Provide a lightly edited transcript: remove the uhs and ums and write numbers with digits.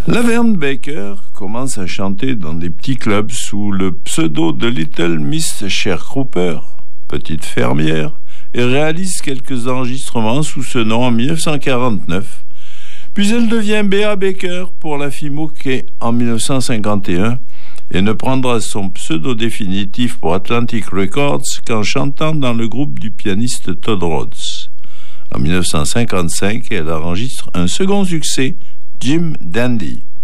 Laverne Baker commence à chanter dans des petits clubs sous le pseudo de Little Miss Sharecropper, petite fermière, et réalise quelques enregistrements sous ce nom en 1949. Puis elle devient Bea Baker pour la Fimo-Quai en 1951 et ne prendra son pseudo définitif pour Atlantic Records qu'en chantant dans le groupe du pianiste Todd Rhodes. En 1955, elle enregistre un second succès, Jim Dandy.